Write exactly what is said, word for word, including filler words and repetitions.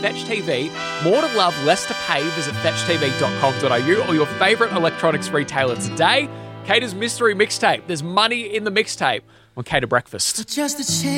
Fetch T V. More to love, less to pay. Visit fetch t v dot com dot a u or your favourite electronics retailer today. Cater's Mystery Mixtape. There's money in the mixtape on Cater Breakfast. Just a